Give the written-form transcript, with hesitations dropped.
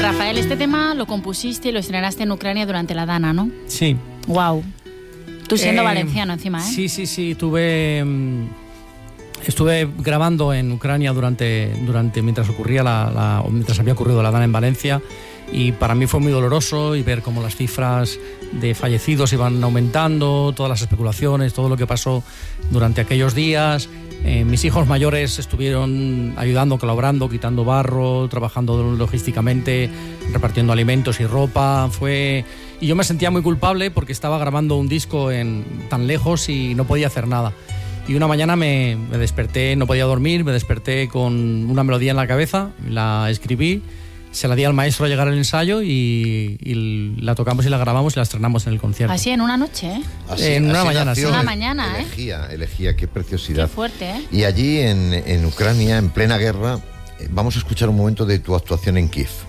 Rafael, este tema lo compusiste y lo estrenaste en Ucrania durante la Dana, ¿no? Sí. Wow. Tú siendo valenciano encima, ¿eh? Sí. Estuve grabando en Ucrania durante mientras ocurría mientras había ocurrido la Dana en Valencia, y para mí fue muy doloroso y ver cómo las cifras de fallecidos iban aumentando, todas las especulaciones, todo lo que pasó durante aquellos días. Mis hijos mayores estuvieron ayudando, colaborando, quitando barro, trabajando logísticamente, repartiendo alimentos y ropa. Y yo me sentía muy culpable porque estaba grabando un disco tan lejos y no podía hacer nada. Y una mañana me desperté, no podía dormir, me desperté con una melodía en la cabeza, la escribí, se la di al maestro al llegar al ensayo y la tocamos y la grabamos y la estrenamos en el concierto. Así en una noche, ¿eh? En una mañana, sí. Una mañana, Elegía, qué preciosidad. Qué fuerte, ¿eh? Y allí en Ucrania, en plena guerra, vamos a escuchar un momento de tu actuación en Kiev.